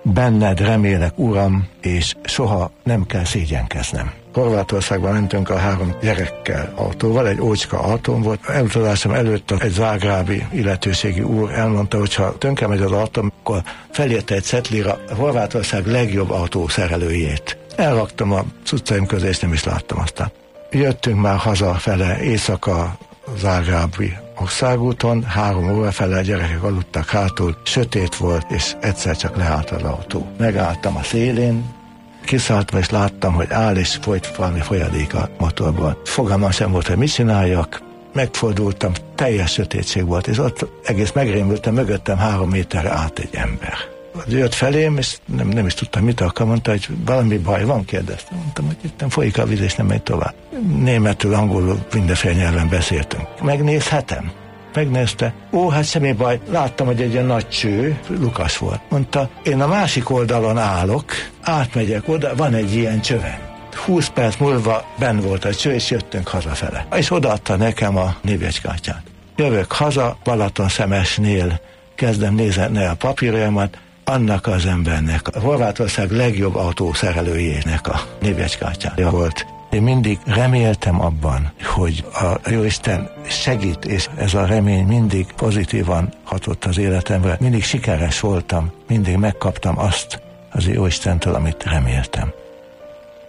benned remélek, Uram, és soha nem kell szégyenkeznem. Horvátországban mentünk a 3 gyerekkel autóval, egy ócska autón volt. Elutazásom előtt egy zágrábi illetőségi úr elmondta, hogy ha tönkre megy az autóm, akkor felírta egy cetlire Horvátország legjobb autószerelőjét. Elraktam a cuccaim közé, és nem is láttam aztán. Jöttünk már hazafele éjszaka zágrábi országúton, 3 óra fele a gyerekek aludtak hátul, sötét volt, és egyszer csak leállt az autó. Megálltam a szélén, kiszálltam, és láttam, hogy áll, és folyt valami folyadék a motorból. Fogalmam sem volt, hogy mit csináljak. Megfordultam, teljes sötétség volt, és ott egész megrémültem, mögöttem 3 méterre át egy ember. Jött felém, és nem is tudtam, mit akar, mondta, hogy valami baj van, kérdeztem. Mondtam, hogy itt folyik a víz, és nem megy tovább. Németül, angolul, mindenféle nyelven beszéltünk. Megnézhetem? Megnézte. Ó, hát semmi baj. Láttam, hogy egy ilyen nagy cső, Lukas volt. Mondta, én a másik oldalon állok, átmegyek oda, van egy ilyen csöve. 20 perc múlva benn volt a cső, és jöttünk hazafele. És odaadta nekem a névjegykártyát. Jövök haza, Balatonszemesnél kezdem nézni a papírjaimat, annak az embernek, a Horvátország legjobb autószerelőjének a névjegykártyája volt. Én mindig reméltem abban, hogy a Jóisten segít, és ez a remény mindig pozitívan hatott az életemre. Mindig sikeres voltam, mindig megkaptam azt az Jóistentől, amit reméltem.